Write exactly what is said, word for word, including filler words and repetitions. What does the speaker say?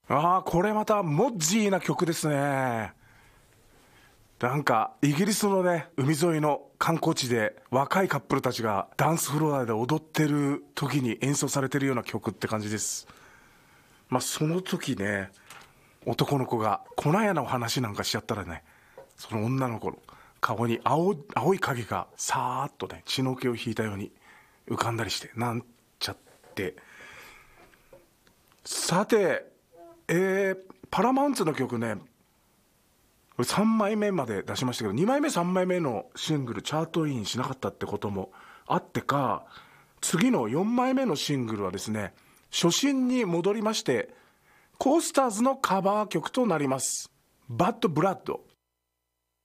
ああ、これまたモッジーな曲ですね。なんかイギリスのね、海沿いの観光地で若いカップルたちがダンスフロアで踊ってる時に演奏されてるような曲って感じです。まあその時ね、男の子が粉屋の話なんかしちゃったらね、その女の子の顔に 青, 青い影がさーっとね、血の気を引いたように浮かんだりしてなんちゃって。さて、えー、パラマウンツの曲ね、これさんまいめまで出しましたけど、にまいめさんまいめのシングルチャートインしなかったってこともあってか、次のよんまいめのシングルはですね、初心に戻りましてコースターズのカバー曲となります。バッドブラッド。